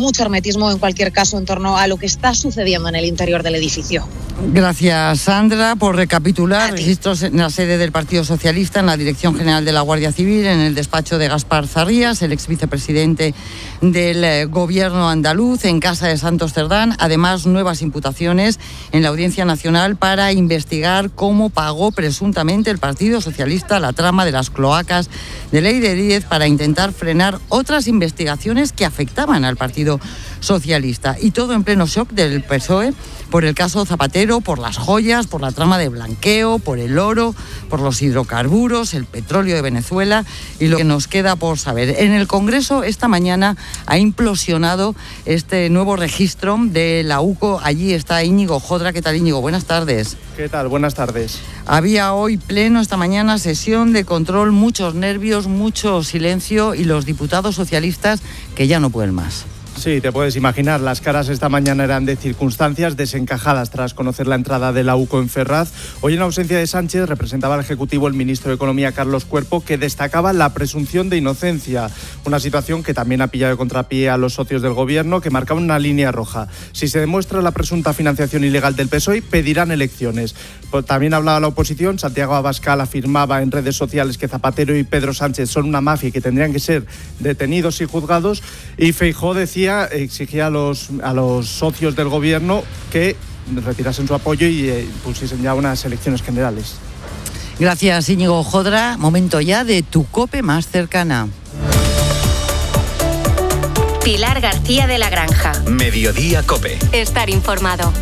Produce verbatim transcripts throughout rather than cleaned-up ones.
mucho hermetismo en cualquier caso en torno a lo que está sucediendo en el interior del edificio. Gracias, Sandra, por recapitular registros en la sede del Partido Socialista, en la Dirección General de la Guardia Civil, en el despacho de Gaspar Zarrías, el ex vicepresidente del eh, Gobierno andaluz, en casa de Santos Cerdán. Además, nuevas imputaciones en la Audiencia Nacional para investigar cómo pagó presuntamente el Partido Socialista la trama de las cloacas de Ley de Díez para intentar frenar otras investigaciones que afectaban al Partido Socialista. Y todo en pleno shock del P S O E por el caso Zapatero, por las joyas, por la trama de blanqueo, por el oro, por los hidrocarburos, el petróleo de Venezuela y lo que nos queda por saber. En el Congreso esta mañana ha implosionado este nuevo registro de la U C O. Allí está Íñigo Jodra. ¿Qué tal, Íñigo? Buenas tardes. ¿Qué tal? Buenas tardes. Había hoy pleno esta mañana, sesión de control, muchos nervios, mucho silencio y los diputados socialistas que ya no pueden más. Sí, te puedes imaginar, las caras esta mañana eran de circunstancias desencajadas tras conocer la entrada de la U C O en Ferraz. Hoy, en ausencia de Sánchez, representaba al Ejecutivo el ministro de Economía, Carlos Cuerpo, que destacaba la presunción de inocencia, una situación que también ha pillado de contrapié a los socios del Gobierno, que marcaban una línea roja. Si se demuestra la presunta financiación ilegal del P S O E, pedirán elecciones. Pues también hablaba la oposición. Santiago Abascal afirmaba en redes sociales que Zapatero y Pedro Sánchez son una mafia y que tendrían que ser detenidos y juzgados. Y Feijóo decía exigía a los, a los socios del Gobierno que retirasen su apoyo y eh, pusiesen ya unas elecciones generales. Gracias, Íñigo Jodra. Momento ya de tu COPE más cercana. Pilar García de la Granja. Mediodía COPE. Estar informado.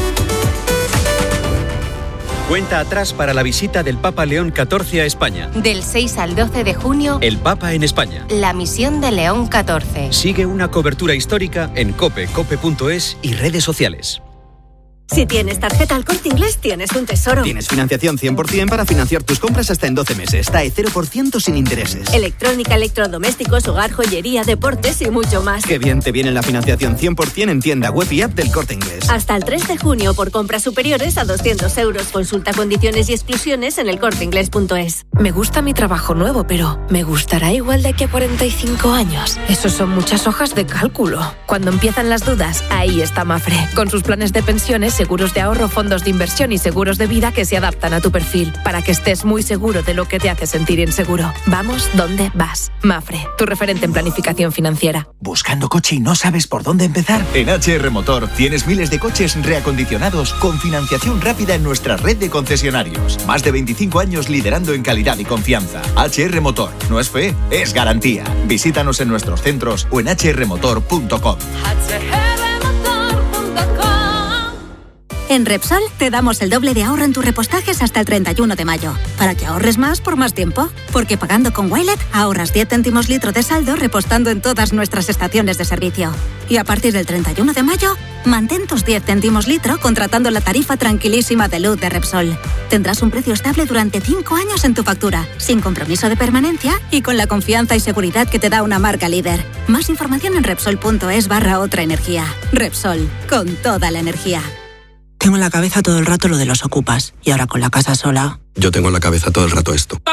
Cuenta atrás para la visita del Papa León catorce a España. Del seis al doce de junio, El Papa en España. la misión de León catorce. Sigue una cobertura histórica en cope, cope punto es y redes sociales. Si tienes tarjeta Al Corte Inglés, tienes un tesoro. Tienes financiación cien por ciento para financiar tus compras hasta en doce meses. T A E cero por ciento sin intereses. Electrónica, electrodomésticos, hogar, joyería, deportes y mucho más. Qué bien te viene la financiación cien por ciento en tienda web y app del Corte Inglés. Hasta el tres de junio por compras superiores a doscientos euros. Consulta condiciones y exclusiones en el corte inglés punto es. Me gusta mi trabajo nuevo, pero ¿me gustará igual de aquí a cuarenta y cinco años? Esos son muchas hojas de cálculo. Cuando empiezan las dudas, ahí está Mafre. Con sus planes de pensiones, seguros de ahorro, fondos de inversión y seguros de vida que se adaptan a tu perfil, para que estés muy seguro de lo que te hace sentir inseguro. Vamos donde vas. Mafre, tu referente en planificación financiera. ¿Buscando coche y no sabes por dónde empezar? En H R Motor tienes miles de coches reacondicionados con financiación rápida en nuestra red de concesionarios. Más de veinticinco años liderando en calidad y confianza. H R Motor, no es fe, es garantía. Visítanos en nuestros centros o en h r motor punto com. En Repsol te damos el doble de ahorro en tus repostajes hasta el treinta y uno de mayo, para que ahorres más por más tiempo. Porque pagando con Wilet ahorras diez céntimos litro de saldo repostando en todas nuestras estaciones de servicio. Y a partir del treinta y uno de mayo, mantén tus diez céntimos litro contratando la tarifa tranquilísima de luz de Repsol. Tendrás un precio estable durante cinco años en tu factura, sin compromiso de permanencia y con la confianza y seguridad que te da una marca líder. Más información en Repsol punto es barra otra energía. Repsol, con toda la energía. Tengo en la cabeza todo el rato lo de los ocupas. Y ahora con la casa sola... Yo tengo en la cabeza todo el rato esto.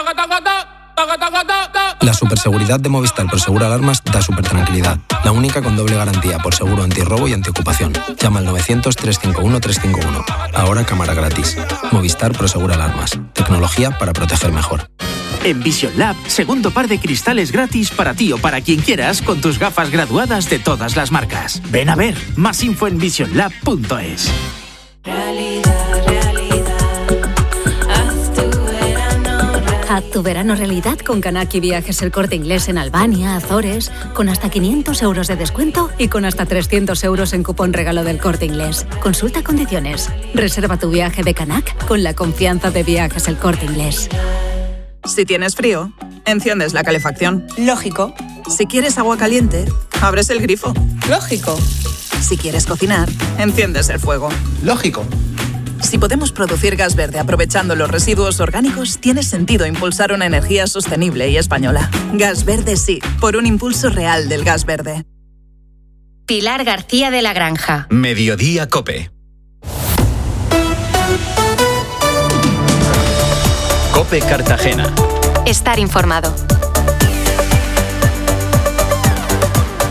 La superseguridad de Movistar Prosegur Alarmas da súper tranquilidad. La única con doble garantía por seguro antirrobo y antiocupación. Llama al novecientos, trescientos cincuenta y uno, trescientos cincuenta y uno. Ahora cámara gratis. Movistar Prosegur Alarmas. Tecnología para proteger mejor. En Vision Lab, segundo par de cristales gratis para ti o para quien quieras con tus gafas graduadas de todas las marcas. Ven a ver. Más info en vision lab punto es. Realidad, realidad, haz tu verano realidad. Haz tu verano realidad con Kanaki Viajes El Corte Inglés en Albania, Azores, con hasta quinientos euros de descuento y con hasta trescientos euros en cupón regalo del Corte Inglés. Consulta condiciones. Reserva tu viaje de Kanak con la confianza de Viajes El Corte Inglés. Si tienes frío, enciendes la calefacción. Lógico. Si quieres agua caliente, abres el grifo. Lógico. Si quieres cocinar, enciendes el fuego. Lógico. Si podemos producir gas verde aprovechando los residuos orgánicos, tiene sentido impulsar una energía sostenible y española. Gas Verde sí, por un impulso real del gas verde. Pilar García de la Granja. Mediodía COPE. COPE Cartagena. Estar informado.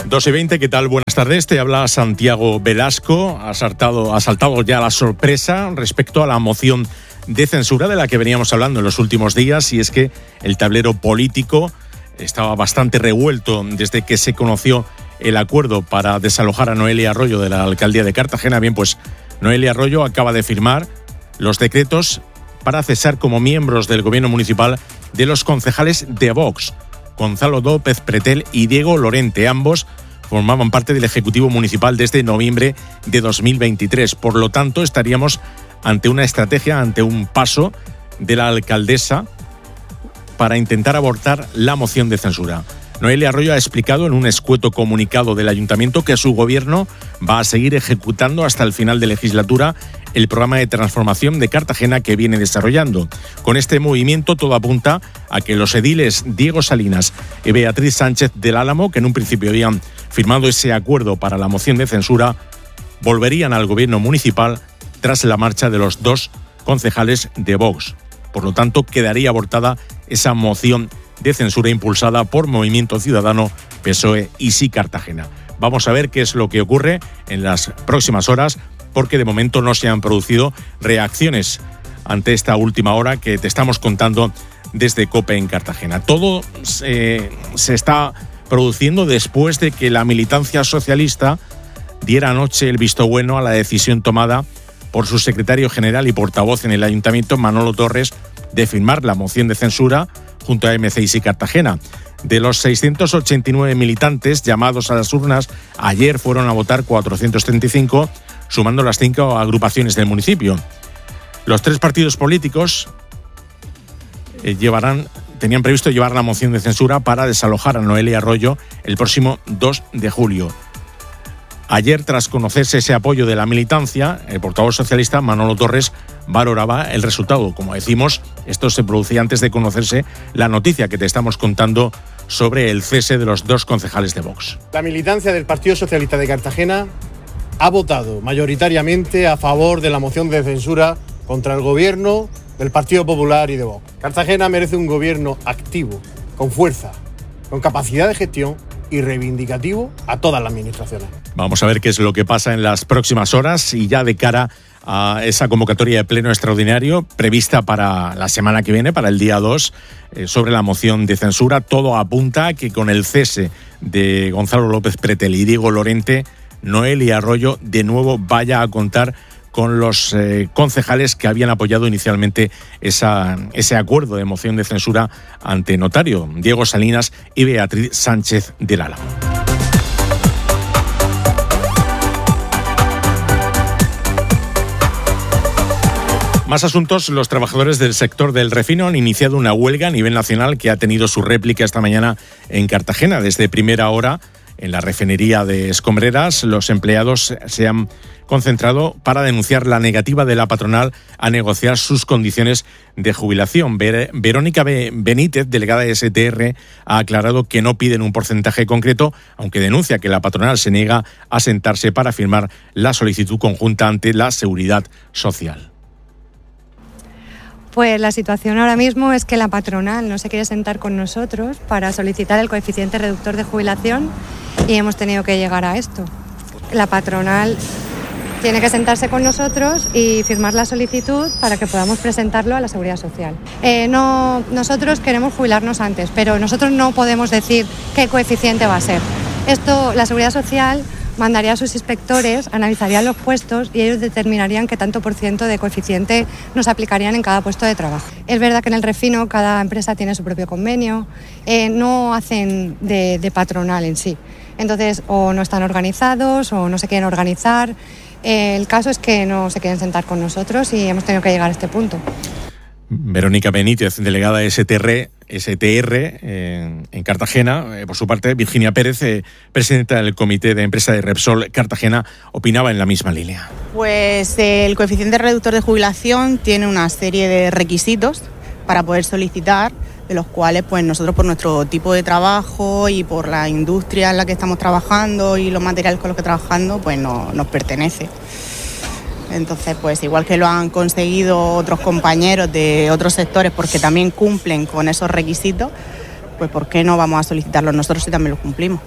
dos y veinte, ¿qué tal? Buenas tardes, te habla Santiago Velasco. Ha saltado, ha saltado ya la sorpresa respecto a la moción de censura de la que veníamos hablando en los últimos días, y es que el tablero político estaba bastante revuelto desde que se conoció el acuerdo para desalojar a Noelia Arroyo de la alcaldía de Cartagena. Bien, pues Noelia Arroyo acaba de firmar los decretos para cesar como miembros del gobierno municipal de los concejales de Vox, Gonzalo López Pretel y Diego Lorente. Ambos formaban parte del Ejecutivo Municipal desde noviembre de dos mil veintitrés. Por lo tanto, estaríamos ante una estrategia, ante un paso de la alcaldesa para intentar abortar la moción de censura. Noelia Arroyo ha explicado en un escueto comunicado del ayuntamiento que su gobierno va a seguir ejecutando hasta el final de legislatura el programa de transformación de Cartagena que viene desarrollando. Con este movimiento todo apunta a que los ediles Diego Salinas y Beatriz Sánchez del Álamo, que en un principio habían firmado ese acuerdo para la moción de censura, volverían al gobierno municipal tras la marcha de los dos concejales de Vox. Por lo tanto, quedaría abortada esa moción de censura impulsada por Movimiento Ciudadano, P S O E y Sí Cartagena. Vamos a ver qué es lo que ocurre en las próximas horas, porque de momento no se han producido reacciones ante esta última hora que te estamos contando desde COPE en Cartagena. Todo se, se está produciendo después de que la militancia socialista diera anoche el visto bueno a la decisión tomada por su secretario general y portavoz en el ayuntamiento, Manolo Torres, de firmar la moción de censura junto a M C y Sí Cartagena. De los seiscientos ochenta y nueve militantes llamados a las urnas, ayer fueron a votar cuatrocientos treinta y cinco, sumando las cinco agrupaciones del municipio. Los tres partidos políticos eh, llevarán, tenían previsto llevar la moción de censura para desalojar a Noelia Arroyo el próximo dos de julio. Ayer, tras conocerse ese apoyo de la militancia, el portavoz socialista Manolo Torres valoraba el resultado. Como decimos, esto se producía antes de conocerse la noticia que te estamos contando sobre el cese de los dos concejales de Vox. La militancia del Partido Socialista de Cartagena ha votado mayoritariamente a favor de la moción de censura contra el gobierno del Partido Popular y de Vox. Cartagena merece un gobierno activo, con fuerza, con capacidad de gestión y reivindicativo a todas las administraciones. Vamos a ver qué es lo que pasa en las próximas horas y ya de cara a esa convocatoria de pleno extraordinario prevista para la semana que viene, para el día dos, eh, sobre la moción de censura. Todo apunta a que con el cese de Gonzalo López Pretel y Diego Lorente, Noelia Arroyo de nuevo vaya a contar con los eh, concejales que habían apoyado inicialmente esa, ese acuerdo de moción de censura ante notario, Diego Salinas y Beatriz Sánchez del Álamo. Más asuntos. Los trabajadores del sector del refino han iniciado una huelga a nivel nacional que ha tenido su réplica esta mañana en Cartagena. Desde primera hora, en la refinería de Escombreras, los empleados se han concentrado para denunciar la negativa de la patronal a negociar sus condiciones de jubilación. Ver- Verónica B- Benítez, delegada de S T R, ha aclarado que no piden un porcentaje concreto, aunque denuncia que la patronal se niega a sentarse para firmar la solicitud conjunta ante la Seguridad Social. Pues la situación ahora mismo es que la patronal no se quiere sentar con nosotros para solicitar el coeficiente reductor de jubilación y hemos tenido que llegar a esto. La patronal tiene que sentarse con nosotros y firmar la solicitud para que podamos presentarlo a la Seguridad Social. Eh, no, nosotros queremos jubilarnos antes, pero nosotros no podemos decir qué coeficiente va a ser. Esto, la Seguridad Social mandaría a sus inspectores, analizarían los puestos y ellos determinarían qué tanto por ciento de coeficiente nos aplicarían en cada puesto de trabajo. Es verdad que en el refino cada empresa tiene su propio convenio, eh, no hacen de, de patronal en sí. Entonces, o no están organizados o no se quieren organizar. Eh, el caso es que no se quieren sentar con nosotros y hemos tenido que llegar a este punto. Verónica Benítez, delegada de S T R, S T R eh, en Cartagena. Eh, por su parte, Virginia Pérez, eh, presidenta del Comité de Empresa de Repsol Cartagena, opinaba en la misma línea. Pues eh, el coeficiente reductor de jubilación tiene una serie de requisitos para poder solicitar, de los cuales pues nosotros por nuestro tipo de trabajo y por la industria en la que estamos trabajando y los materiales con los que trabajando, pues no nos pertenece. Entonces, pues igual que lo han conseguido otros compañeros de otros sectores porque también cumplen con esos requisitos, pues ¿por qué no vamos a solicitarlos nosotros si también los cumplimos?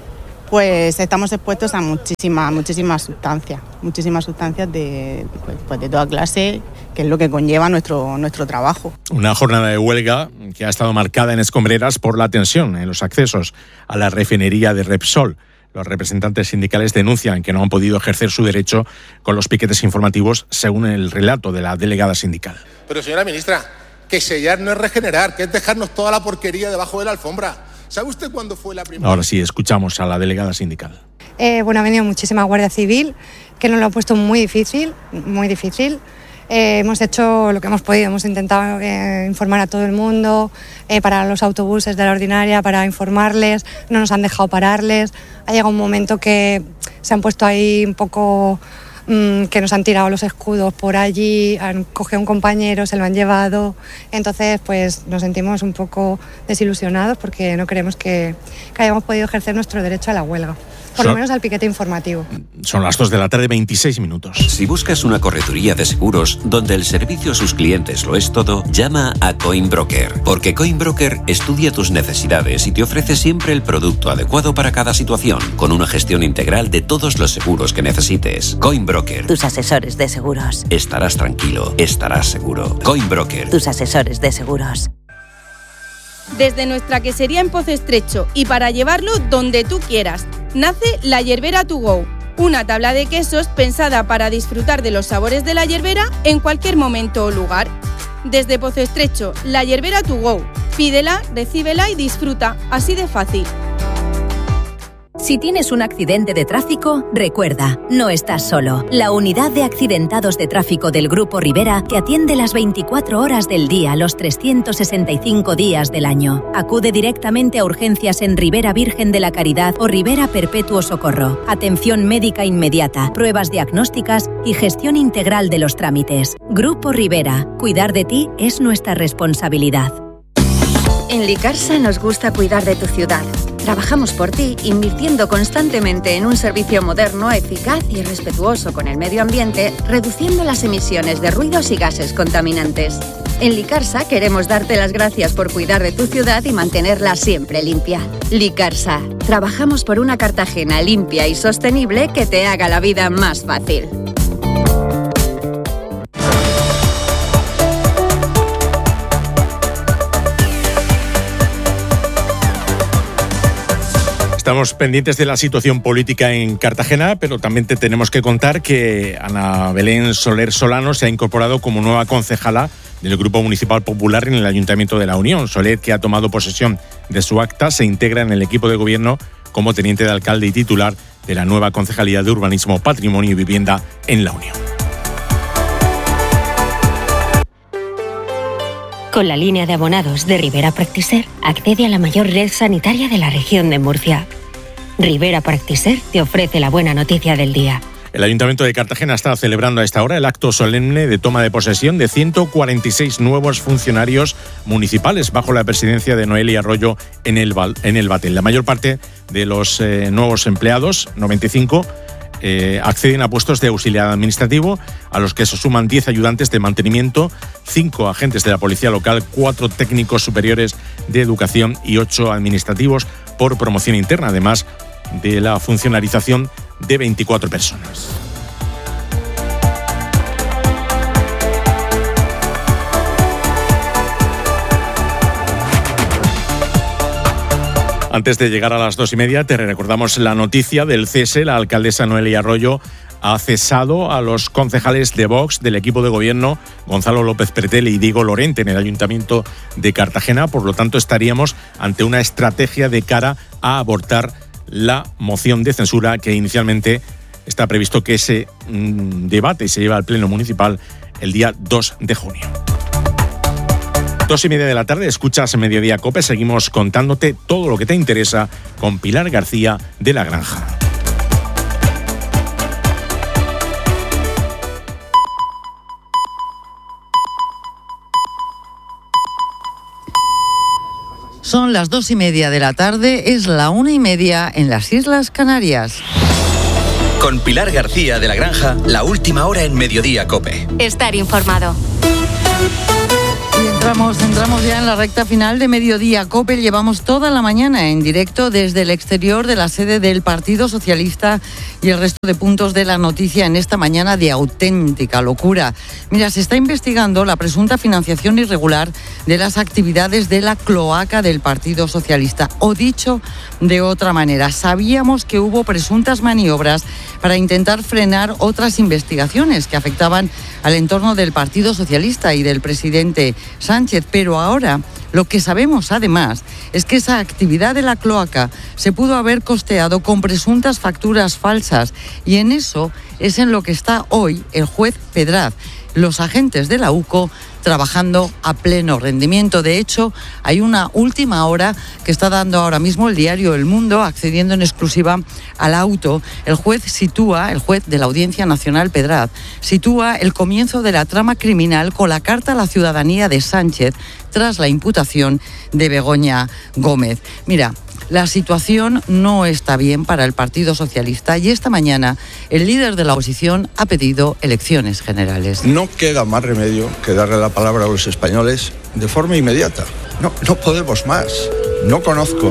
pues estamos expuestos a muchísimas, muchísimas sustancias, muchísimas sustancias de, pues, pues de toda clase, que es lo que conlleva nuestro, nuestro trabajo. Una jornada de huelga que ha estado marcada en escombreras por la tensión en los accesos a la refinería de Repsol. Los representantes sindicales denuncian que no han podido ejercer su derecho con los piquetes informativos, según el relato de la delegada sindical. Pero, señora ministra, que sellar no es regenerar, que es dejarnos toda la porquería debajo de la alfombra. ¿Sabe usted cuándo fue la primera? Ahora sí, escuchamos a la delegada sindical. Eh, bueno, ha venido muchísima Guardia Civil, que nos lo ha puesto muy difícil, muy difícil. Eh, hemos hecho lo que hemos podido, hemos intentado eh, informar a todo el mundo, eh, para los autobuses de la ordinaria, para informarles, no nos han dejado pararles. Ha llegado un momento que se han puesto ahí un poco, mmm, que nos han tirado los escudos por allí, han cogido a un compañero, se lo han llevado. Entonces, pues nos sentimos un poco desilusionados porque no creemos que, que hayamos podido ejercer nuestro derecho a la huelga. Por lo menos al piquete informativo. Son las dos de la tarde, veintiséis minutos. Si buscas una correduría de seguros donde el servicio a sus clientes lo es todo, llama a Coinbroker. Porque Coinbroker estudia tus necesidades y te ofrece siempre el producto adecuado para cada situación, con una gestión integral de todos los seguros que necesites. Coinbroker. Tus asesores de seguros. Estarás tranquilo, estarás seguro. Coinbroker. Tus asesores de seguros. Desde nuestra quesería en Pozo Estrecho y para llevarlo donde tú quieras, nace La Yerbera To Go, una tabla de quesos pensada para disfrutar de los sabores de la yerbera en cualquier momento o lugar. Desde Pozo Estrecho, La Yerbera To Go. Pídela, recíbela y disfruta, así de fácil. Si tienes un accidente de tráfico, recuerda, no estás solo. La unidad de accidentados de tráfico del Grupo Rivera te atiende las veinticuatro horas del día, los trescientos sesenta y cinco días del año. Acude directamente a urgencias en Rivera Virgen de la Caridad o Rivera Perpetuo Socorro. Atención médica inmediata, pruebas diagnósticas y gestión integral de los trámites. Grupo Rivera, cuidar de ti es nuestra responsabilidad. En Licarsa nos gusta cuidar de tu ciudad. Trabajamos por ti, invirtiendo constantemente en un servicio moderno, eficaz y respetuoso con el medio ambiente, reduciendo las emisiones de ruidos y gases contaminantes. En Licarsa queremos darte las gracias por cuidar de tu ciudad y mantenerla siempre limpia. Licarsa, trabajamos por una Cartagena limpia y sostenible que te haga la vida más fácil. Estamos pendientes de la situación política en Cartagena, pero también te tenemos que contar que Ana Belén Soler Solano se ha incorporado como nueva concejala del Grupo Municipal Popular en el Ayuntamiento de La Unión. Soler, que ha tomado posesión de su acta, se integra en el equipo de gobierno como teniente de alcalde y titular de la nueva Concejalía de Urbanismo, Patrimonio y Vivienda en La Unión. Con la línea de abonados de Rivera Practiser, accede a la mayor red sanitaria de la región de Murcia. Rivera Practiser te ofrece la buena noticia del día. El Ayuntamiento de Cartagena está celebrando a esta hora el acto solemne de toma de posesión de ciento cuarenta y seis nuevos funcionarios municipales bajo la presidencia de Noelia Arroyo en el, en el Batel. La mayor parte de los eh, nuevos empleados, noventa y cinco, Eh, acceden a puestos de auxiliar administrativo, a los que se suman diez ayudantes de mantenimiento, cinco agentes de la policía local, cuatro técnicos superiores de educación y ocho administrativos por promoción interna, además de la funcionarización de veinticuatro personas. Antes de llegar a las dos y media, te recordamos la noticia del cese. La alcaldesa Noelia Arroyo ha cesado a los concejales de Vox del equipo de gobierno, Gonzalo López Pretel y Diego Lorente, en el Ayuntamiento de Cartagena. Por lo tanto, estaríamos ante una estrategia de cara a abortar la moción de censura que inicialmente está previsto que ese mmm, debate se lleve al Pleno Municipal el día dos de junio. Dos y media de la tarde, escuchas Mediodía COPE. Seguimos contándote todo lo que te interesa con Pilar García de La Granja. Son las dos y media de la tarde, es la una y media en las Islas Canarias. Con Pilar García de La Granja, la última hora en Mediodía COPE. Estar informado. Y Entramos, entramos ya en la recta final de Mediodía COPE. Llevamos toda la mañana en directo desde el exterior de la sede del Partido Socialista y el resto de puntos de la noticia en esta mañana de auténtica locura. Mira, se está investigando la presunta financiación irregular de las actividades de la cloaca del Partido Socialista. O dicho de otra manera, sabíamos que hubo presuntas maniobras para intentar frenar otras investigaciones que afectaban al entorno del Partido Socialista y del presidente Sánchez, pero ahora lo que sabemos además es que esa actividad de la cloaca se pudo haber costeado con presuntas facturas falsas, y en eso es en lo que está hoy el juez Pedraz. Los agentes de la U C O trabajando a pleno rendimiento. De hecho, hay una última hora que está dando ahora mismo el diario El Mundo, accediendo en exclusiva al auto. El juez sitúa, el juez de la Audiencia Nacional Pedraz, sitúa el comienzo de la trama criminal con la carta a la ciudadanía de Sánchez tras la imputación de Begoña Gómez. Mira, la situación no está bien para el Partido Socialista y esta mañana el líder de la oposición ha pedido elecciones generales. No queda más remedio que darle la palabra a los españoles de forma inmediata. No, no podemos más. No conozco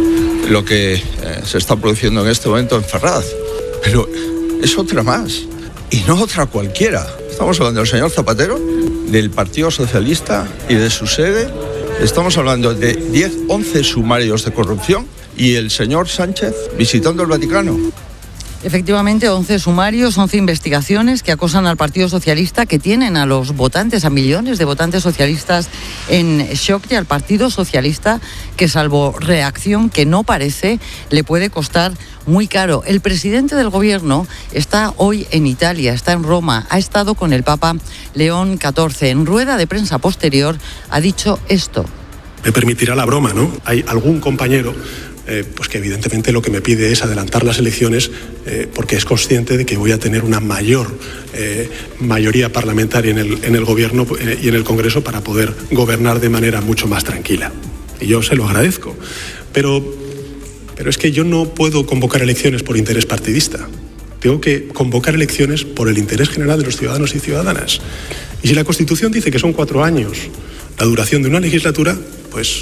lo que eh, se está produciendo en este momento en Ferraz, pero es otra más y no otra cualquiera. Estamos hablando del señor Zapatero, del Partido Socialista y de su sede. Estamos hablando de diez, once sumarios de corrupción y el señor Sánchez visitando el Vaticano. Efectivamente, once sumarios, once investigaciones que acosan al Partido Socialista, que tienen a los votantes, a millones de votantes socialistas en shock, y al Partido Socialista que, salvo reacción que no parece, le puede costar muy caro. El presidente del gobierno está hoy en Italia, está en Roma, ha estado con el Papa León catorce. En rueda de prensa posterior ha dicho esto. Me permitirá la broma, ¿no? Hay algún compañero eh, pues que evidentemente lo que me pide es adelantar las elecciones eh, porque es consciente de que voy a tener una mayor eh, mayoría parlamentaria en el, en el gobierno eh, y en el Congreso para poder gobernar de manera mucho más tranquila. Y yo se lo agradezco. Pero, pero es que yo no puedo convocar elecciones por interés partidista. Tengo que convocar elecciones por el interés general de los ciudadanos y ciudadanas. Y si la Constitución dice que son cuatro años la duración de una legislatura, pues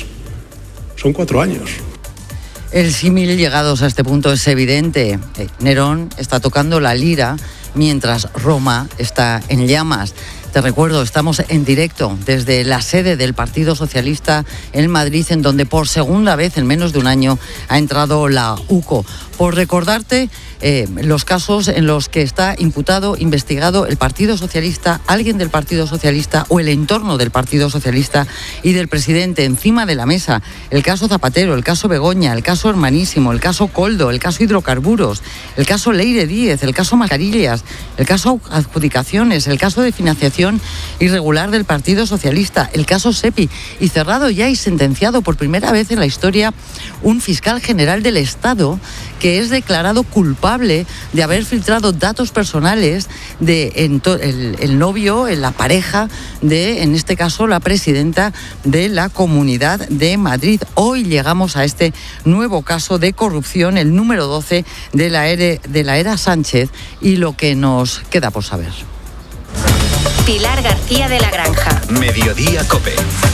son cuatro años. El símil llegados a este punto es evidente. Nerón está tocando la lira mientras Roma está en llamas. Te recuerdo, estamos en directo desde la sede del Partido Socialista en Madrid, en donde por segunda vez en menos de un año ha entrado la U C O. Por recordarte eh, los casos en los que está imputado, investigado el Partido Socialista, alguien del Partido Socialista o el entorno del Partido Socialista y del presidente. Encima de la mesa, el caso Zapatero, el caso Begoña, el caso Hermanísimo, el caso Coldo, el caso Hidrocarburos, el caso Leire Díez, el caso Mascarillas, el caso Adjudicaciones, el caso de financiación irregular del Partido Socialista, el caso SEPI, y cerrado ya y sentenciado por primera vez en la historia un fiscal general del Estado que es declarado culpable de haber filtrado datos personales de el, el novio, la pareja de, en este caso, la presidenta de la Comunidad de Madrid. Hoy llegamos a este nuevo caso de corrupción, el número doce de la era, de la era Sánchez, y lo que nos queda por saber. Pilar García de la Granja. Mediodía COPE.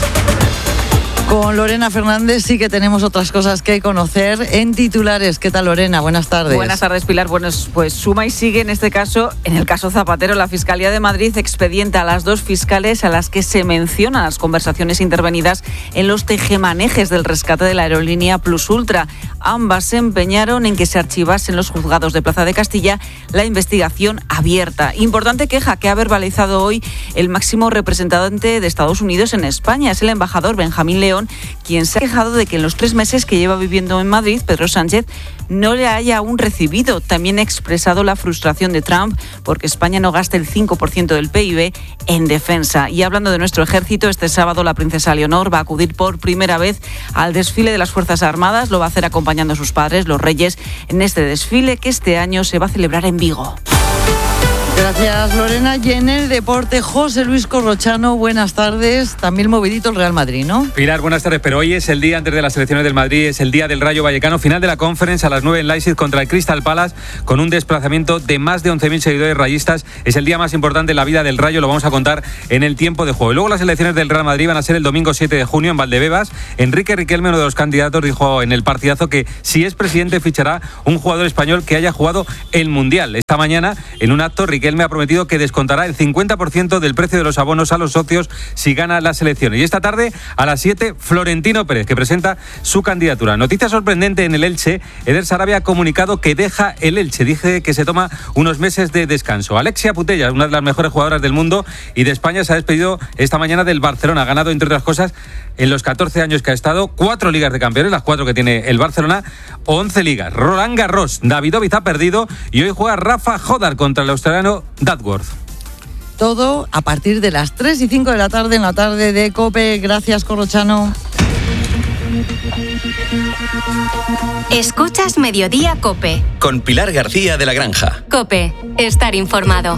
Con Lorena Fernández sí que tenemos otras cosas que conocer en titulares. ¿Qué tal, Lorena? Buenas tardes. Buenas tardes, Pilar. Bueno, pues suma y sigue en este caso, en el caso Zapatero. La Fiscalía de Madrid expedienta a las dos fiscales a las que se mencionan las conversaciones intervenidas en los tejemanejes del rescate de la aerolínea Plus Ultra. Ambas se empeñaron en que se archivase en los juzgados de Plaza de Castilla la investigación abierta. Importante queja que ha verbalizado hoy el máximo representante de Estados Unidos en España. Es el embajador Benjamín León, quien se ha quejado de que en los tres meses que lleva viviendo en Madrid, Pedro Sánchez no le haya aún recibido. También ha expresado la frustración de Trump porque España no gasta el cinco por ciento del P I B en defensa. Y hablando de nuestro ejército, este sábado la princesa Leonor va a acudir por primera vez al desfile de las Fuerzas Armadas. Lo va a hacer acompañando a sus padres, los reyes, en este desfile que este año se va a celebrar en Vigo. Gracias, Lorena. Y en el deporte, José Luis Corrochano, buenas tardes. También movidito el Real Madrid, ¿no? Pilar, buenas tardes. Pero hoy es el día, antes de las selecciones del Madrid, es el día del Rayo Vallecano. Final de la Conference a las nueve en Leipzig contra el Crystal Palace, con un desplazamiento de más de once mil seguidores rayistas. Es el día más importante en la vida del Rayo, lo vamos a contar en el tiempo de juego. Y luego las elecciones del Real Madrid van a ser el domingo siete de junio en Valdebebas. Enrique Riquelme, uno de los candidatos, dijo en el partidazo que si es presidente fichará un jugador español que haya jugado el Mundial. Esta mañana, en un acto, Riquelme ha prometido que descontará el cincuenta por ciento del precio de los abonos a los socios si gana las elecciones. Y esta tarde, a las siete, Florentino Pérez, que presenta su candidatura. Noticia sorprendente en el Elche. Eder Sarabia ha comunicado que deja el Elche. Dice que se toma unos meses de descanso. Alexia Putellas, una de las mejores jugadoras del mundo y de España, se ha despedido esta mañana del Barcelona. Ha ganado, entre otras cosas, en los catorce años que ha estado, cuatro ligas de campeones, las cuatro que tiene el Barcelona, once ligas. Roland Garros, Davidovich ha perdido y hoy juega Rafa Jodar contra el australiano Duckworth. Todo a partir de las tres y cinco de la tarde en la tarde de COPE. Gracias, Corrochano. Escuchas Mediodía COPE. Con Pilar García de la Granja. COPE, estar informado.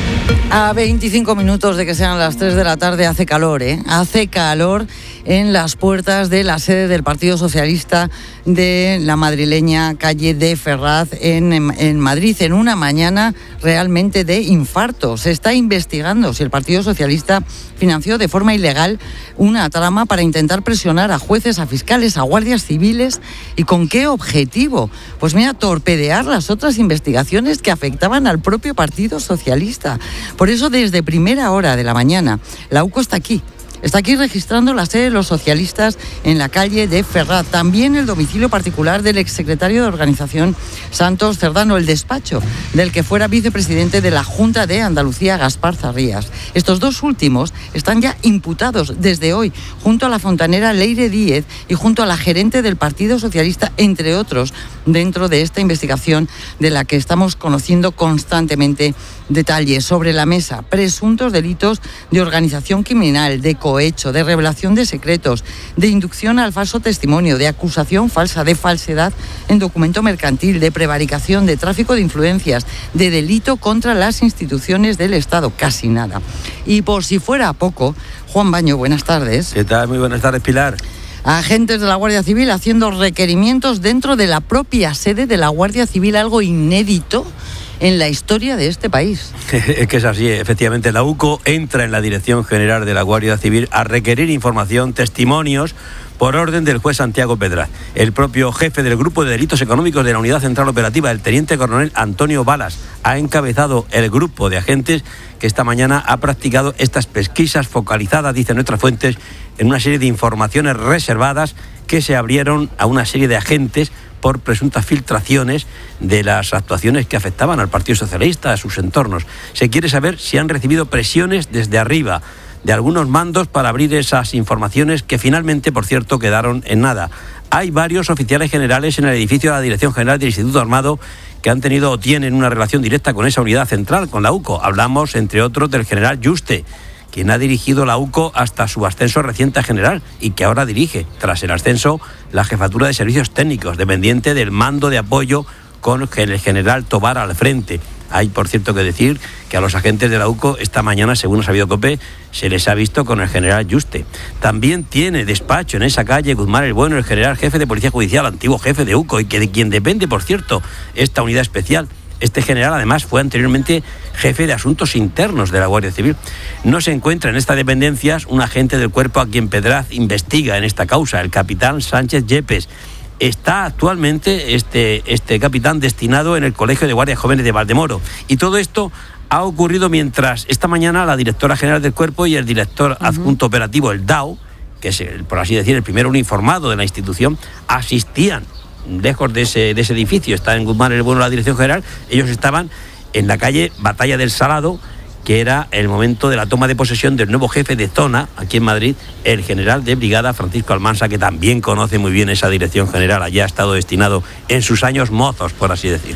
A veinticinco minutos de que sean las tres de la tarde hace calor, ¿eh? Hace calor en las puertas de la sede del Partido Socialista de la madrileña calle de Ferraz en, en Madrid, en una mañana realmente de infarto. Se está investigando si el Partido Socialista financió de forma ilegal una trama para intentar presionar a jueces, a fiscales, a guardias civiles. ¿Y con qué objetivo? Pues mira, torpedear las otras investigaciones que afectaban al propio Partido Socialista. Por eso, desde primera hora de la mañana, la U C O está aquí. Está aquí registrando la sede de los socialistas en la calle de Ferraz. También el domicilio particular del exsecretario de Organización Santos Cerdano, el despacho del que fuera vicepresidente de la Junta de Andalucía, Gaspar Zarrías. Estos dos últimos están ya imputados desde hoy, junto a la fontanera Leire Díez y junto a la gerente del Partido Socialista, entre otros, dentro de esta investigación de la que estamos conociendo constantemente detalles. Sobre la mesa, presuntos delitos de organización criminal, de cohecho, de revelación de secretos, de inducción al falso testimonio, de acusación falsa, de falsedad en documento mercantil, de prevaricación, de tráfico de influencias, de delito contra las instituciones del Estado. Casi nada. Y por si fuera poco, Juan Baño, buenas tardes. ¿Qué tal? Muy buenas tardes, Pilar. Agentes de la Guardia Civil haciendo requerimientos dentro de la propia sede de la Guardia Civil, algo inédito en la historia de este país. Es que es así, efectivamente. La U C O entra en la Dirección General de la Guardia Civil a requerir información, testimonios, por orden del juez Santiago Pedraz. El propio jefe del Grupo de Delitos Económicos de la Unidad Central Operativa, el teniente coronel Antonio Balas, ha encabezado el grupo de agentes que esta mañana ha practicado estas pesquisas focalizadas, dicen nuestras fuentes, en una serie de informaciones reservadas que se abrieron a una serie de agentes por presuntas filtraciones de las actuaciones que afectaban al Partido Socialista, a sus entornos. Se quiere saber si han recibido presiones desde arriba de algunos mandos para abrir esas informaciones que finalmente, por cierto, quedaron en nada. Hay varios oficiales generales en el edificio de la Dirección General del Instituto Armado que han tenido o tienen una relación directa con esa unidad central, con la U C O. Hablamos, entre otros, del general Yuste, quien ha dirigido la U C O hasta su ascenso reciente a general y que ahora dirige, tras el ascenso, la Jefatura de Servicios Técnicos, dependiente del mando de apoyo con el general Tobar al frente. Hay, por cierto, que decir que a los agentes de la U C O esta mañana, según ha sabido COPE, se les ha visto con el general Yuste. También tiene despacho en esa calle Guzmán el Bueno, el general jefe de Policía Judicial, antiguo jefe de U C O, y que de quien depende, por cierto, esta unidad especial. Este general, además, fue anteriormente jefe de Asuntos Internos de la Guardia Civil. No se encuentra en estas dependencias un agente del cuerpo a quien Pedraz investiga en esta causa, el capitán Sánchez Yepes. Está actualmente este, este capitán destinado en el Colegio de Guardias Jóvenes de Valdemoro. Y todo esto ha ocurrido mientras esta mañana la directora general del cuerpo y el director uh-huh. adjunto operativo, el D A O, que es, el, por así decir, el primer uniformado de la institución, asistían lejos de ese, de ese edificio. Está en Guzmán el Bueno la Dirección General. Ellos estaban en la calle Batalla del Salado, que era el momento de la toma de posesión del nuevo jefe de zona, aquí en Madrid, el general de brigada Francisco Almansa, que también conoce muy bien esa dirección general. Allá ha estado destinado en sus años mozos, por así decir.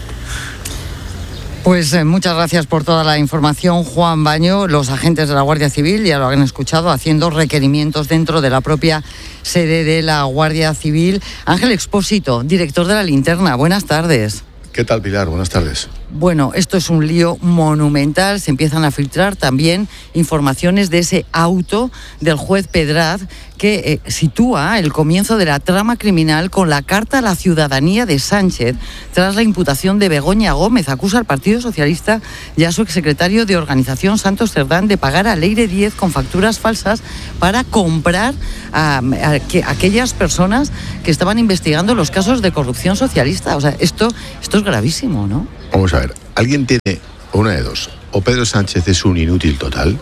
Pues eh, muchas gracias por toda la información, Juan Baño. Los agentes de la Guardia Civil, ya lo han escuchado, haciendo requerimientos dentro de la propia sede de la Guardia Civil. Ángel Expósito, director de La Linterna, buenas tardes. ¿Qué tal, Pilar? Buenas tardes. Bueno, esto es un lío monumental. Se empiezan a filtrar también informaciones de ese auto del juez Pedraz que eh, sitúa el comienzo de la trama criminal con la carta a la ciudadanía de Sánchez tras la imputación de Begoña Gómez. Acusa al Partido Socialista y a su exsecretario de Organización, Santos Cerdán, de pagar a Leire Díez con facturas falsas para comprar a, a, que, a aquellas personas que estaban investigando los casos de corrupción socialista. O sea, esto, esto es gravísimo, ¿no? Vamos a ver, alguien tiene una de dos: o Pedro Sánchez es un inútil total,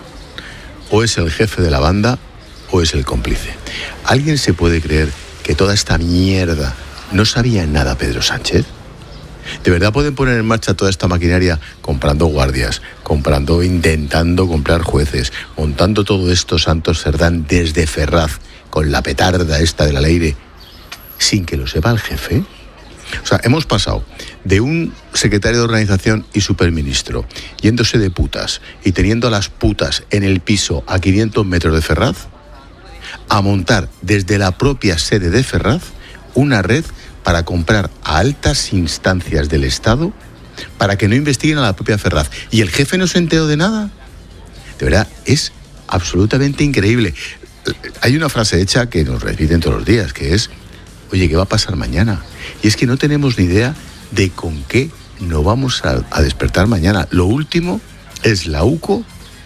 o es el jefe de la banda, o es el cómplice. ¿Alguien se puede creer que toda esta mierda no sabía nada Pedro Sánchez? ¿De verdad pueden poner en marcha toda esta maquinaria comprando guardias, comprando, intentando comprar jueces, montando todo esto Santos Cerdán desde Ferraz con la petarda esta de la Leire sin que lo sepa el jefe? O sea, hemos pasado de un secretario de organización y superministro yéndose de putas y teniendo a las putas en el piso a quinientos metros de Ferraz a montar desde la propia sede de Ferraz una red para comprar a altas instancias del Estado para que no investiguen a la propia Ferraz. ¿Y el jefe no se enteró de nada? De verdad, es absolutamente increíble. Hay una frase hecha que nos repiten todos los días, que es: oye, ¿qué va a pasar mañana? Y es que no tenemos ni idea de con qué nos vamos a, a despertar mañana. Lo último es la UCO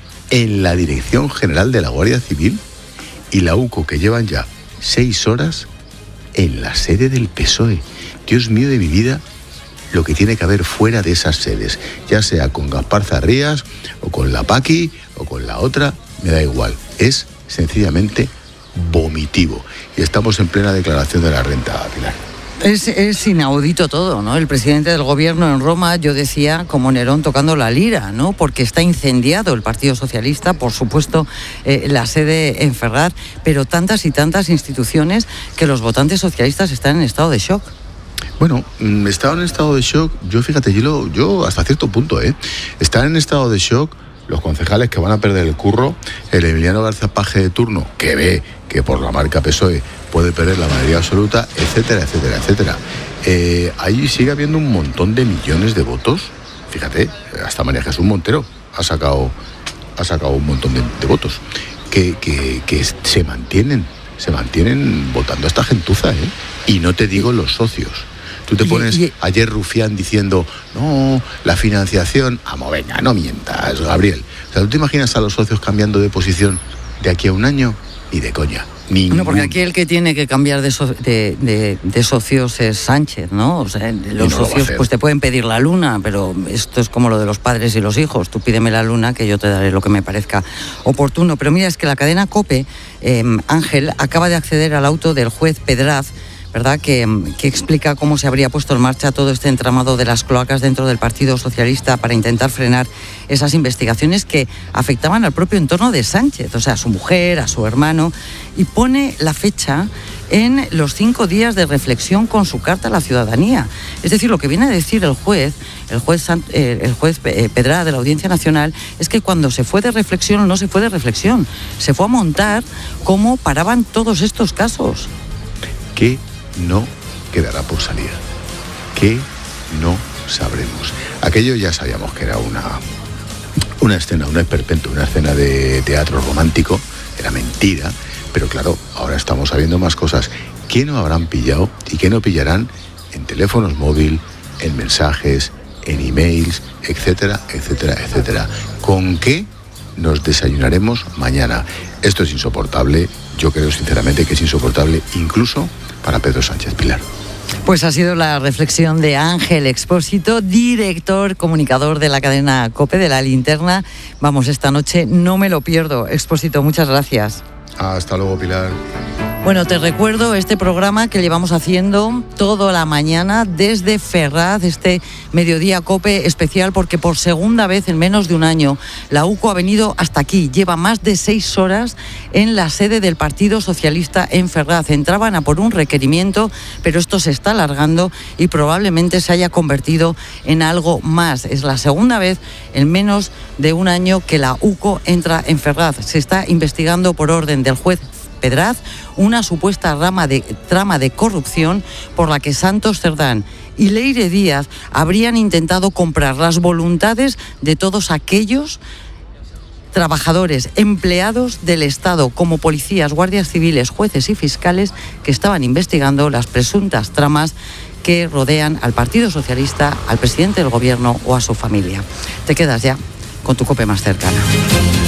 en la Dirección General de la Guardia Civil y la UCO que llevan ya seis horas en la sede del P S O E. Dios mío de mi vida, lo que tiene que haber fuera de esas sedes, ya sea con Gaspar Zarrías o con la Paqui o con la otra, me da igual. Es sencillamente vomitivo. Y estamos en plena declaración de la renta, Pilar. Es, es inaudito todo, ¿no? El presidente del gobierno en Roma, yo decía, como Nerón tocando la lira, ¿no? Porque está incendiado el Partido Socialista, por supuesto, eh, la sede en Ferraz, pero tantas y tantas instituciones que los votantes socialistas están en estado de shock. Bueno, están en estado de shock, yo fíjate, yo, lo, yo hasta cierto punto, ¿eh? Están en estado de shock los concejales que van a perder el curro, el Emiliano García Paje de turno, que ve que por la marca P S O E puede perder la mayoría absoluta, etcétera, etcétera, etcétera. Eh, ahí sigue habiendo un montón de millones de votos. Fíjate, hasta María Jesús Montero ha sacado, ha sacado un montón de, de votos que, que, que se mantienen, se mantienen votando a esta gentuza, ¿eh? Y no te digo los socios. Tú te pones y, y, ayer Rufián diciendo, no, la financiación, amo, venga, no mientas, Gabriel. O sea, ¿tú te imaginas a los socios cambiando de posición de aquí a un año? Ni de coña. Ningún. No, porque aquí el que tiene que cambiar de, so, de, de, de socios es Sánchez, ¿no? O sea, los no socios pues te pueden pedir la luna, pero esto es como lo de los padres y los hijos. Tú pídeme la luna que yo te daré lo que me parezca oportuno. Pero mira, es que la cadena COPE, eh, Ángel, acaba de acceder al auto del juez Pedraz, ¿verdad?, que, que explica cómo se habría puesto en marcha todo este entramado de las cloacas dentro del Partido Socialista para intentar frenar esas investigaciones que afectaban al propio entorno de Sánchez, o sea, a su mujer, a su hermano, y pone la fecha en los cinco días de reflexión con su carta a la ciudadanía. Es decir, lo que viene a decir el juez, el juez, el juez Pedraz de la Audiencia Nacional, es que cuando se fue de reflexión no se fue de reflexión, se fue a montar cómo paraban todos estos casos. ¿Qué no quedará por salir? ¿Qué no sabremos? Aquello ya sabíamos que era una, una escena, un esperpento, una escena de teatro romántico, era mentira, pero claro, ahora estamos sabiendo más cosas. ¿Qué no habrán pillado y qué no pillarán en teléfonos móviles, en mensajes, en emails, etcétera, etcétera, etcétera? ¿Con qué nos desayunaremos mañana? Esto es insoportable, yo creo sinceramente que es insoportable incluso para Pedro Sánchez, Pilar. Pues ha sido la reflexión de Ángel Expósito, director, comunicador de la cadena COPE, de La Linterna. Vamos, esta noche no me lo pierdo. Expósito, muchas gracias. Hasta luego, Pilar. Bueno, te recuerdo este programa que llevamos haciendo toda la mañana desde Ferraz, este Mediodía COPE especial, porque por segunda vez en menos de un año la UCO ha venido hasta aquí. Lleva más de seis horas en la sede del Partido Socialista en Ferraz. Entraban a por un requerimiento, pero esto se está alargando y probablemente se haya convertido en algo más. Es la segunda vez en menos de un año que la UCO entra en Ferraz. Se está investigando por orden del juez Pedraz, una supuesta rama de, trama de corrupción por la que Santos Cerdán y Leire Díaz habrían intentado comprar las voluntades de todos aquellos trabajadores, empleados del Estado, como policías, guardias civiles, jueces y fiscales que estaban investigando las presuntas tramas que rodean al Partido Socialista, al presidente del Gobierno o a su familia. Te quedas ya con tu COPE más cercana.